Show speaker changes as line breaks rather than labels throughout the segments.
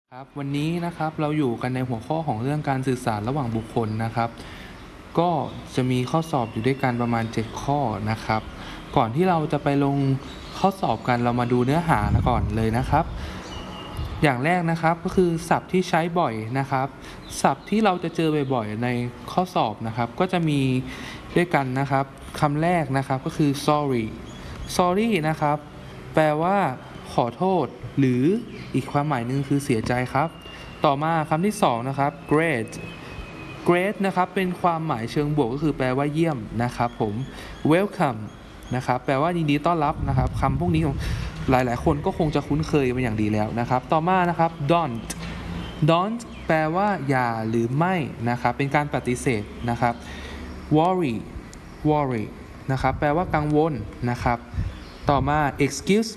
ครับวันนี้นะครับเราอยู่กันในหัวข้อของเรื่องการสื่อสารระหว่างบุคคลนะครับก็จะมีข้อสอบอยู่ด้วยกันประมาณ7ข้อนะครับก่อนที่เราจะไปลงข้อสอบกันเรามาดูเนื้อหาก่อนเลยนะครับอย่างแรกนะครับก็คือศัพท์ที่ใช้บ่อยนะครับศัพท์ที่เราจะเจอบ่อยๆในข้อสอบนะครับก็จะมีด้วยกันนะครับคำแรกนะครับก็คือ sorry นะครับแปลว่าขอโทษหรืออีกความหมายหนึ่งคือเสียใจครับต่อมาคำที่สองนะครับ great นะครับเป็นความหมายเชิงบวกก็คือแปลว่าเยี่ยมนะครับผม welcome นะครับแปลว่ายินดีต้อนรับนะครับคำพวกนี้ของหลายๆคนก็คงจะคุ้นเคยเป็นอย่างดีแล้วนะครับต่อมานะครับ don't แปลว่าอย่าหรือไม่นะครับเป็นการปฏิเสธนะครับ worry นะครับแปลว่ากังวลนะครับต่อมา excuse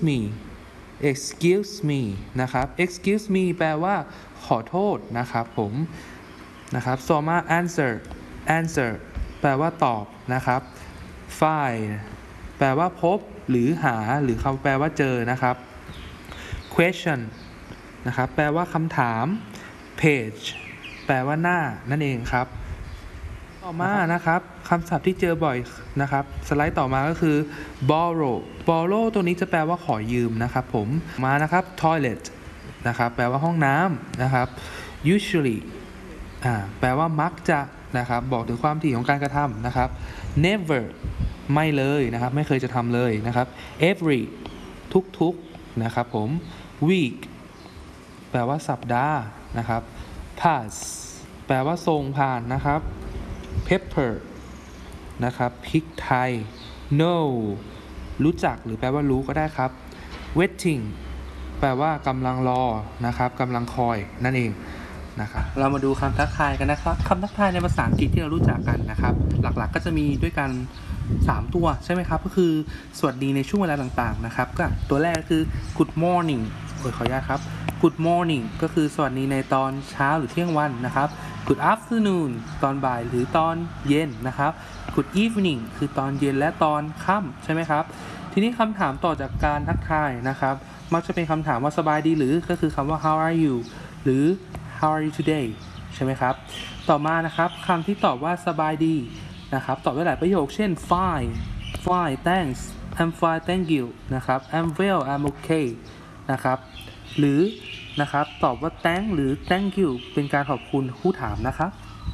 me นะครับ excuse me แปลว่าขอโทษนะครับผมนะครับต่อมา answer แปลว่าตอบนะครับ find แปลว่าพบหรือหาหรือคำแปลว่าเจอนะครับ question นะครับแปลว่าคำถาม page แปลว่าหน้านั่นเองครับต่อมานะครับคำศัพท์ที่เจอบ่อยนะครับสไลด์ต่อมาก็คือ borrow ตัวนี้จะแปลว่าขอยืมนะครับผมมานะครับ toilet นะครับแปลว่าห้องน้ำนะครับ usually แปลว่ามักจะนะครับบอกถึงความถี่ของการกระทำนะครับ never ไม่เลยนะครับไม่เคยจะทำเลยนะครับ every ทุกนะครับผม week แปลว่าสัปดาห์นะครับ pass แปลว่าส่งผ่านนะครับ pepper นะครับพริกไทย know รู้จักหรือแปลว่ารู้ก็ได้ครับ waiting แปลว่ากำลังรอนะครับกำลังคอยนั่นเองนะครับเรามาดูคำทักทายกันนะครับคำทักทายในภาษาอังกฤษที่เรารู้จักกันนะครับหลักๆก็จะมีด้วยกัน3ตัวใช่ไหมครับก็คือสวัสดีในช่วงเวลาต่างๆนะครับก็ตัวแรกคือ good morning ขออนุญาตครับ good morning ก็คือสวัสดีในตอนเช้าหรือเที่ยงวันนะครับ good afternoon ตอนบ่ายหรือตอนเย็นนะครับ good evening คือตอนเย็นและตอนค่ำใช่ไหมครับทีนี้คำถามต่อจากการทักทายนะครับมักจะเป็นคำถามว่าสบายดีหรือก็คือคำว่า how are you หรือ how are you today ใช่ไหมครับต่อมานะครับคำที่ตอบว่าสบายดีนะครับตอบได้หลายประโยคเช่น fine thanks I'm fine thank youนะครับ I'm well I'm okay นะครับหรือนะครับตอบว่า thank หรือ thank you เป็นการขอบคุณผู้ถามนะครับ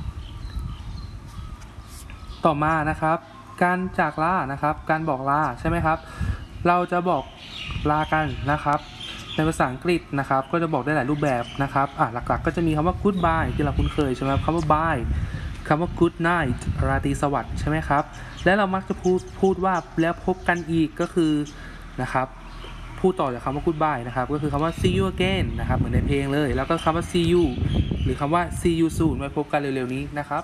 ต่อมานะครับการจากลานะครับการบอกลาใช่ไหมครับเราจะบอกลากันนะครับในภาษาอังกฤษนะครับก็จะบอกได้หลายรูปแบบนะครับหลักๆก็จะมีคำว่า goodbye ที่เราคุ้นเคยใช่ไหมคำว่า bye คำว่า good night ราตรีสวัสดิ์ใช่ไหมครับและเรามักจะพูดว่าแล้วพบกันอีกก็คือนะครับพูดต่อจากคำว่า goodbye นะครับก็คือคำว่า see you again นะครับเหมือนในเพลงเลยแล้วก็คำว่า see you หรือคำว่า see you soon ไว้พบกันเร็วๆนี้นะครับ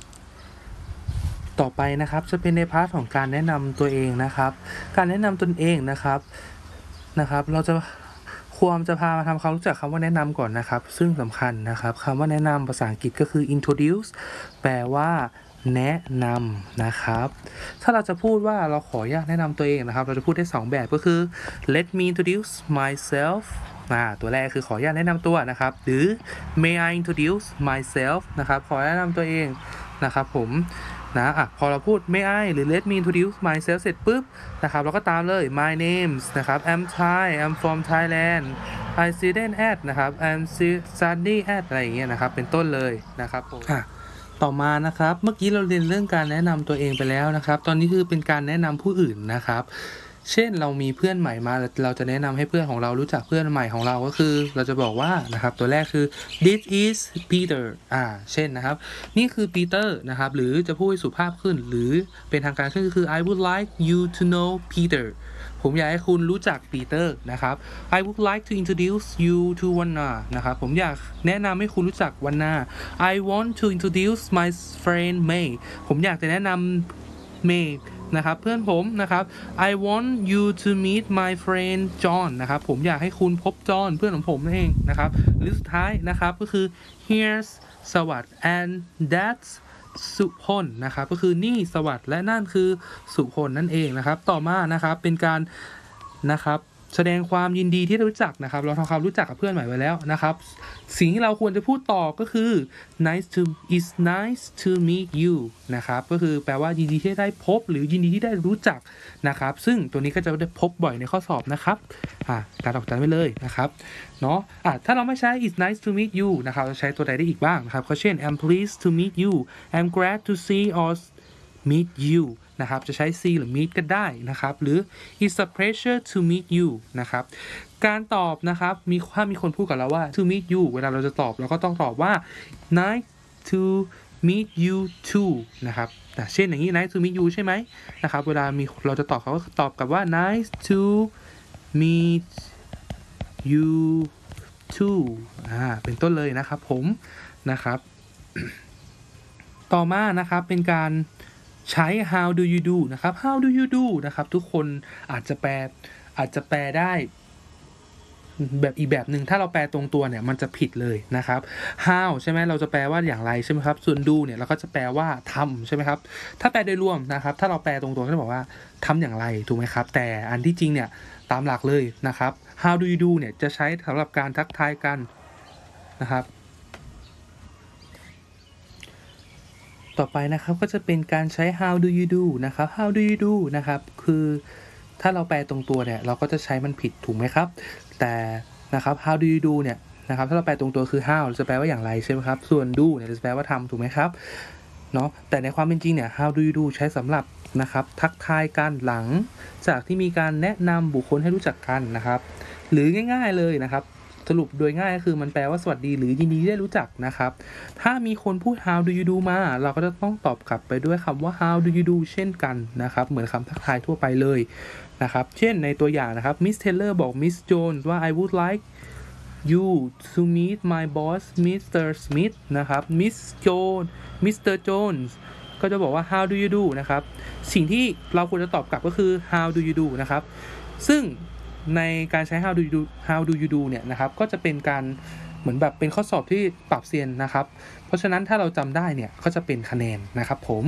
ต่อไปนะครับจะเป็นในพาร์ทของการแนะนำตัวเองนะครับการแนะนำตนเองนะครับเราจะพามาทำความรู้จักคำว่าแนะนำก่อนนะครับซึ่งสำคัญนะครับคำว่าแนะนำภาษาอังกฤษก็คือ introduce แปลว่าแนะนำนะครับถ้าเราจะพูดว่าเราขออนุญาตแนะนำตัวเองนะครับเราจะพูดได้2แบบก็คือ let me introduce myself ตัวแรกคือขออนุญาตแนะนำตัวนะครับหรือ may I introduce myself นะครับขอแนะนำตัวเองนะครับผมพอเราพูด may I หรือ let me introduce myself เสร็จปุ๊บนะครับเราก็ตามเลย my names นะครับ I'm Thai I'm from Thailand I student at นะครับ I'm study at อะไรอย่างเงี้ยนะครับเป็นต้นเลยนะครับผมต่อมานะครับเมื่อกี้เราเรียนเรื่องการแนะนำตัวเองไปแล้วนะครับตอนนี้คือเป็นการแนะนำผู้อื่นนะครับเช่นเรามีเพื่อนใหม่มาเราจะแนะนำให้เพื่อนของเรารู้จักเพื่อนใหม่ของเราก็คือเราจะบอกว่านะครับตัวแรกคือ this is Peter เช่นนะครับนี่คือปีเตอร์นะครับหรือจะพูดให้สุภาพขึ้นหรือเป็นทางการขึ้นก็คือ I would like you to know Peter ผมอยากให้คุณรู้จักปีเตอร์นะครับ I would like to introduce you to วันนานะครับผมอยากแนะนำให้คุณรู้จักวันนา I want to introduce my friend May ผมอยากจะแนะนำ May นะครับเพื่อนผมนะครับ I want you to meet my friend John นะครับผมอยากให้คุณพบจอห์นเพื่อนของผมนั่นเองนะครับหรือสุดท้ายนะครับก็คือ here's สวัสดิ์ and that's สุพลนะครับก็คือนี่สวัสดิ์และนั่นคือสุพลนั่นเองนะครับต่อมานะครับเป็นการนะครับแสดงความยินดีที่ได้รู้จักนะครับเราทำความรู้จักกับเพื่อนใหม่ไปแล้วนะครับสิ่งที่เราควรจะพูดต่อก็คือ it's nice to meet you นะครับก็คือแปลว่ายินดีที่ได้พบหรือยินดีที่ได้รู้จักนะครับซึ่งตัวนี้ก็จะได้พบบ่อยในข้อสอบนะครับการออกจำไว้เลยนะครับเนาะถ้าเราไม่ใช้ it's nice to meet you นะครับเราใช้ตัวใดได้อีกบ้างนะครับก็เช่น I'm pleased to meet you I'm glad to see or meet you นะครับจะใช้ see หรือ meet ก็ได้นะครับหรือ it's a pleasure to meet you นะครับการตอบนะครับถ้ามีคนพูดกับเราว่า to meet you เวลาเราจะตอบเราก็ต้องตอบว่า nice to meet you too นะครับเช่นอย่างนี้ nice to meet you ใช่ไหมนะครับเวลาเราจะตอบเขาก็ตอบกับว่า nice to meet you too เป็นต้นเลยนะครับผมนะครับ ต่อมานะครับเป็นการใช้ how do you do นะครับ how do you do นะครับทุกคนอาจจะแปลได้แบบอีกแบบหนึ่งถ้าเราแปลตรงตัวเนี่ยมันจะผิดเลยนะครับ how ใช่ไหมเราจะแปลว่าอย่างไรใช่ไหมครับส่วน do เนี่ยเราก็จะแปลว่าทำใช่ไหมครับถ้าแปลโดยรวมนะครับถ้าเราแปลตรงตัวก็จะบอกว่าทำอย่างไรถูกไหมครับแต่อันที่จริงเนี่ยตามหลักเลยนะครับ how do you do เนี่ยจะใช้สำหรับการทักทายกันนะครับต่อไปนะครับก็จะเป็นการใช้ how do you do นะครับ how do you do นะครับคือถ้าเราแปลตรงตัวเนี่ยเราก็จะใช้มันผิดถูกไหมครับแต่นะครับ how do you do เนี่ยนะครับถ้าเราแปลตรงตัวคือ how เราจะแปลว่าอย่างไรใช่ไหมครับส่วน do เนี่ยจะแปลว่าทำถูกไหมครับเนาะแต่ในความเป็นจริงเนี่ย how do you do ใช้สำหรับนะครับทักทายกันหลังจากที่มีการแนะนำบุคคลให้รู้จักกันนะครับหรือง่ายๆเลยนะครับสรุปโดยง่ายก็คือมันแปลว่าสวัสดีหรือยินดีที่ได้รู้จักนะครับถ้ามีคนพูด how do you do มาเราก็จะต้องตอบกลับไปด้วยคำว่า how do you do เช่นกันนะครับเหมือนคำทักทายทั่วไปเลยนะครับเช่นในตัวอย่างนะครับ Miss Taylor บอก Miss Jones ว่า I would like you to meet my boss Mr. Smith นะครับ Mr. Jones ก็จะบอกว่า how do you do นะครับสิ่งที่เราควรจะตอบกลับก็คือ how do you do นะครับซึ่งในการใช้ how do you do เนี่ยนะครับก็จะเป็นการเหมือนแบบเป็นข้อสอบที่ปรับเซียนนะครับเพราะฉะนั้นถ้าเราจำได้เนี่ยก็จะเป็นคะแนนนะครับผม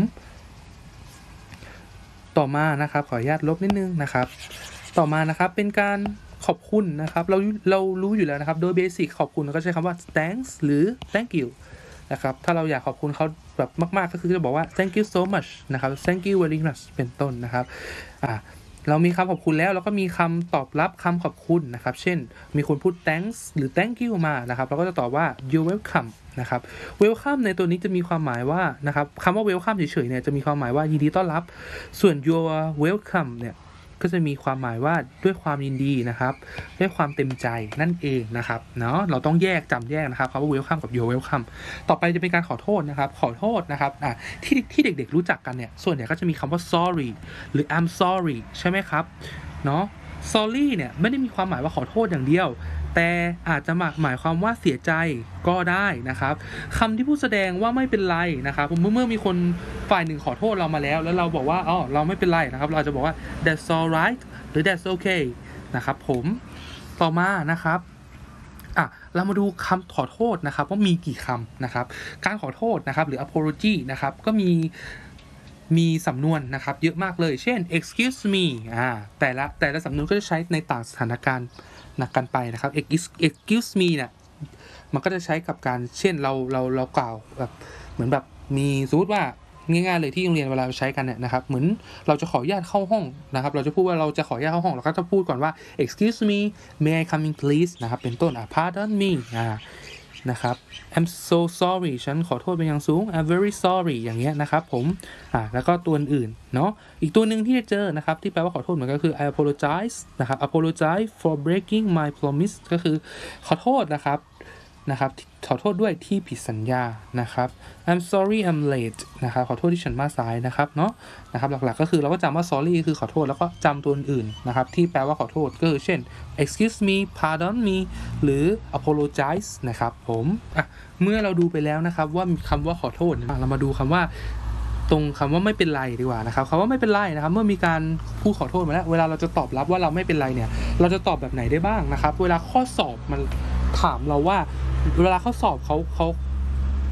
ต่อมานะครับขออนุญาตลบนิดนึงนะครับต่อมานะครับเป็นการขอบคุณนะครับเรารู้อยู่แล้วนะครับโดยเบสิกขอบคุณเราก็ใช้คำว่า thanks หรือ thank you นะครับถ้าเราอยากขอบคุณเขาแบบมากๆก็คือจะบอกว่า thank you so much นะครับ thank you very much เป็นต้นนะครับเรามีคำขอบคุณแล้วก็มีคำตอบรับคำขอบคุณนะครับเช่นมีคนพูด thanks หรือ thank you มานะครับเราก็จะตอบว่า you're welcome นะครับ welcome ในตัวนี้จะมีความหมายว่านะครับคำว่า welcome เฉยๆเนี่ยจะมีความหมายว่ายินดีต้อนรับส่วน you're welcome เนี่ยก็จะมีความหมายว่าด้วยความยินดีนะครับด้วยความเต็มใจนั่นเองนะครับเนาะเราต้องจำแยกนะครับคำว่า welcome กับ you're welcome ต่อไปจะเป็นการขอโทษนะครับขอโทษนะครับที่เด็กๆรู้จักกันเนี่ยส่วนใหญ่ก็จะมีคำว่า sorry หรือ I'm sorry ใช่ไหมครับเนาะ sorry เนี่ยไม่ได้มีความหมายว่าขอโทษอย่างเดียวแต่อาจจะหมายความว่าเสียใจก็ได้นะครับคำที่ผู้แสดงว่าไม่เป็นไรนะครับเมื่อมีคนฝ่ายหนึ่งขอโทษเรามาแล้วเราบอกว่าเราไม่เป็นไรนะครับเราจะบอกว่า that's alright หรือ that's okay นะครับผมต่อมานะครับเรามาดูคำขอโทษนะครับว่ามีกี่คำนะครับการขอโทษนะครับหรือ apology นะครับก็มีสำนวนนะครับเยอะมากเลยเช่น excuse me แต่ละสำนวนก็จะใช้ในต่างสถานการณ์กันไปนะครับ excuse me เนี่ยมันก็จะใช้กับการเช่นเรากล่าวแบบเหมือนแบบมีสมมติว่าง่ายๆเลยที่โรงเรียนเวลาใช้กันเนี่ยนะครับเหมือนเราจะขออนุญาตเข้าห้องนะครับเราจะพูดว่าเราจะขออนุญาตเข้าห้องเราก็จะพูดก่อนว่า excuse me may I come in please นะครับเป็นต้นpardon me นะครับ I'm so sorry ฉันขอโทษเป็นอย่างสูง I'm very sorry อย่างเงี้ยนะครับผมแล้วก็ตัวอื่นเนาะอีกตัวหนึ่งที่จะเจอนะครับที่แปลว่าขอโทษเหมือนกันคือ I apologize นะครับ apologize for breaking my promise ก็คือขอโทษนะครับขอโทษด้วยที่ผิดสัญญานะครับ I'm sorry I'm late นะครับขอโทษที่ฉันมาสายนะครับเนาะนะครับหลักๆก็คือเราก็จำว่า sorry คือขอโทษแล้วก็จำตัวอื่นๆนะครับที่แปลว่าขอโทษก็คือเช่น excuse me pardon me หรือ apologize นะครับผมเมื่อเราดูไปแล้วนะครับว่าคำว่าขอโทษเรามาดูคำว่าตรงคำว่าไม่เป็นไรดีกว่านะครับคำว่าไม่เป็นไรนะครับเมื่อมีการพูดขอโทษมาแล้วเวลาเราจะตอบรับว่าเราไม่เป็นไรเนี่ยเราจะตอบแบบไหนได้บ้างนะครับเวลาข้อสอบมันถามเราว่าเวลาข้อสอบเขา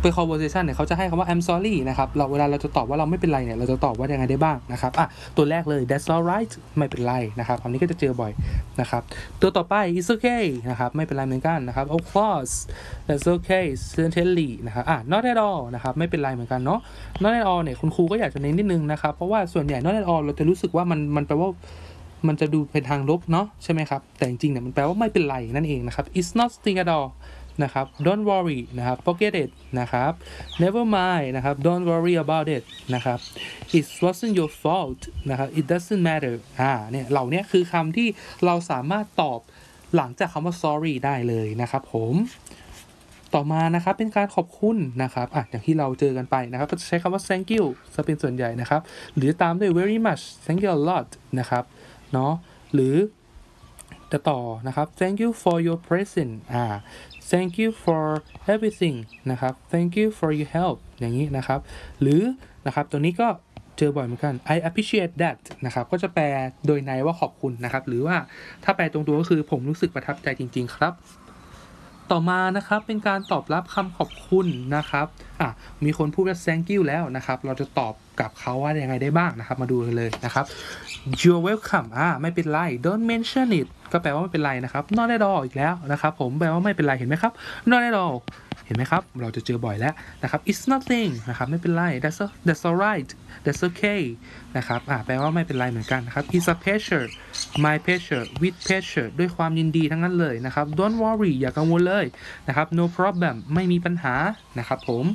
เป็น conversation เนี่ยเขาจะให้คำว่า I'm sorry นะครับเวลาเราจะตอบว่าเราไม่เป็นไรเนี่ยเราจะตอบว่ายังไงได้บ้างนะครับตัวแรกเลย That's alright ไม่เป็นไรนะครับคำนี้ก็จะเจอบ่อยนะครับตัวต่อไป It's okay นะครับไม่เป็นไรเหมือนกันนะครับ Of course That's okay certainly นะครับ Not at all นะครับไม่เป็นไรเหมือนกันเนาะ Not at all เนี่ยคุณครูก็อยากจะเน้นนิดนึงนะครับเพราะว่าส่วนใหญ่ Not at all เราจะรู้สึกว่ามันแปลว่ามันจะดูเป็นทางลบเนาะใช่ไหมครับแต่จริงๆเนี่ยมันแปลว่าไม่เป็นไรนั่นเองนะครับ It's nothing at all นะครับ Don't worry นะครับ Forget it นะครับ Never mind นะครับ Don't worry about it นะครับ It wasn't your fault นะครับ It doesn't matter เนี่ยเหล่านี้คือคำที่เราสามารถตอบหลังจากคำว่า sorry ได้เลยนะครับผมต่อมานะครับเป็นการขอบคุณนะครับอย่างที่เราเจอกันไปนะครับก็จะใช้คำว่า thank you จะเป็นส่วนใหญ่นะครับหรือตามด้วย very much thank you a lot นะครับเนาะหรือจะต่อนะครับ thank you for your present thank you for everything นะครับ thank you for your help อย่างนี้นะครับหรือนะครับตัวนี้ก็เจอบ่อยเหมือนกัน I appreciate that นะครับก็จะแปลโดยในว่าขอบคุณนะครับหรือว่าถ้าแปลตรงตัวก็คือผมรู้สึกประทับใจจริงๆครับต่อมานะครับเป็นการตอบรับคำขอบคุณนะครับมีคนพูดว่า thank you แล้วนะครับเราจะตอบกับเขาว่ายังไงได้บ้างนะครับมาดูกันเลยนะครับ you're welcome ไม่เป็นไร don't mention it ก็แปลว่าไม่เป็นไรนะครับ not at all อีกแล้วนะครับผมแปลว่าไม่เป็นไรเห็นไหมครับ not at all เห็นไหมครับเราจะเจอบ่อยแล้วนะครับ it's nothing นะครับไม่เป็นไร that's alright that's okay นะครับแปลว่าไม่เป็นไรเหมือนกันนะครับ it's a pleasure my pleasure with pleasure ด้วยความยินดีทั้งนั้นเลยนะครับ don't worry อย่ากังวลเลยนะครับ no problem ไม่มีปัญหานะครับผม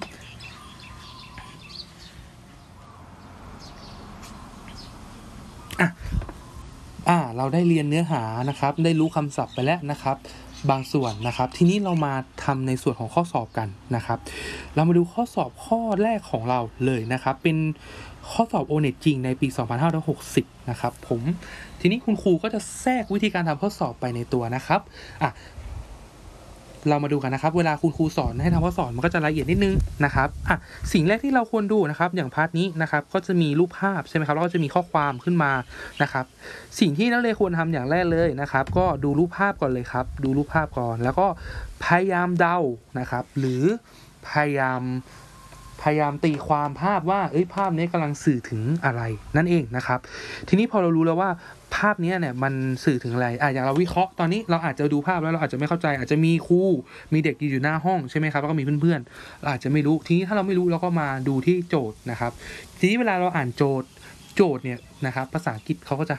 เราได้เรียนเนื้อหานะครับได้รู้คำศัพท์ไปแล้วนะครับบางส่วนนะครับทีนี้เรามาทำในส่วนของข้อสอบกันนะครับเรามาดูข้อสอบข้อแรกของเราเลยนะครับเป็นข้อสอบ O-NET จริงในปี 2560 นะครับผมทีนี้คุณครูก็จะแทรกวิธีการทำข้อสอบไปในตัวนะครับเรามาดูกันนะครับเวลาคุณครูสอนให้ทำข้อสอบมันก็จะละเอียดนิดนึงนะครับสิ่งแรกที่เราควรดูนะครับอย่างพาร์ทนี้นะครับก็จะมีรูปภาพใช่ไหมครับแล้วก็จะมีข้อความขึ้นมานะครับสิ่งที่นักเรียนควรทำอย่างแรกเลยนะครับก็ดูรูปภาพก่อนเลยครับดูรูปภาพก่อนแล้วก็พยายามเดานะครับหรือพยายามตีความภาพว่าภาพนี้กำลังสื่อถึงอะไรนั่นเองนะครับทีนี้พอเรารู้แล้วว่าภาพนี้เนี่ยมันสื่อถึงอะไรอย่างเราวิเคราะห์ตอนนี้เราอาจจะดูภาพแล้วเราอาจจะไม่เข้าใจอาจจะมีครูมีเด็กอยู่หน้าห้องใช่ไหมครับแล้วก็มีเพื่อนๆเราอาจจะไม่รู้ทีนี้ถ้าเราไม่รู้เราก็มาดูที่โจทย์นะครับทีนี้เวลาเราอ่านโจทย์เนี่ยนะครับภาษาอังกฤษเขาก็จะ